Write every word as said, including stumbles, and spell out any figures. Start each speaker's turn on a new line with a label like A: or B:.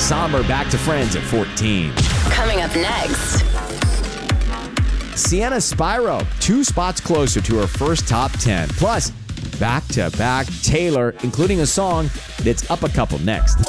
A: Somber back to Friends at fourteen.
B: Coming up next.
A: Sienna Spyro, two spots closer to her first top ten. Plus, back-to-back Taylor, including a song that's up a couple next.